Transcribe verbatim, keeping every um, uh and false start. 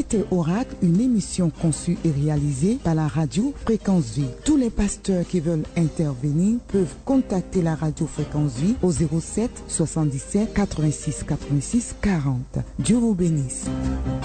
C'était Oracle, une émission conçue et réalisée par la radio Fréquence Vie. Tous les pasteurs qui veulent intervenir peuvent contacter la radio Fréquence Vie au zéro sept soixante-dix-sept quatre-vingt-six quatre-vingt-six quarante. Dieu vous bénisse.